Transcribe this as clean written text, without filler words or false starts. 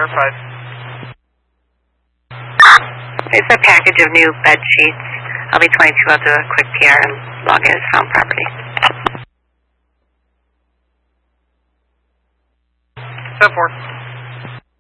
verified. There's a package of new bed sheets. LV22 will do a quick PR and log it as found property. 7-4.